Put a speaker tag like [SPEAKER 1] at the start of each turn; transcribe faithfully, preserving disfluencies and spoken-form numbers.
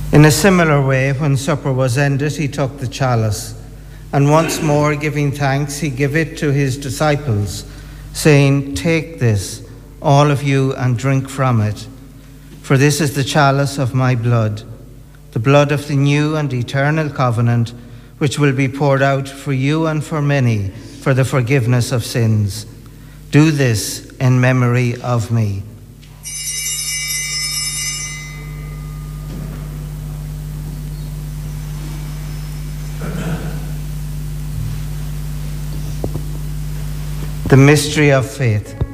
[SPEAKER 1] In a similar way, when supper was ended, he took the chalice, and once more giving thanks, he gave it to his disciples, saying, "Take this, all of you, and drink from it. For this is the chalice of my blood, the blood of the new and eternal covenant, which will be poured out for you and for many for the forgiveness of sins. Do this in memory of me." The mystery of faith.